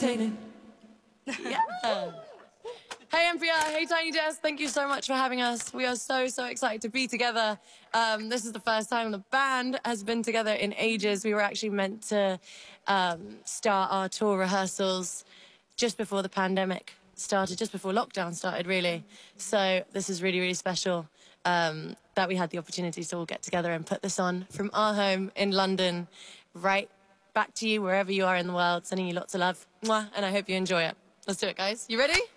entertaining. Yeah. Hey NPR, hey Tiny Desk, thank you so much for having us. We are so excited to be together. This is the first time the band has been together in ages. We were actually meant to start our tour rehearsals just before the pandemic started, just before lockdown started, really. So this is really special that we had the opportunity to all get together and put this on from our home in London, right back to you wherever you are in the world. Sending you lots of love. Mwah, and I hope you enjoy it. Let's do it, guys. You ready?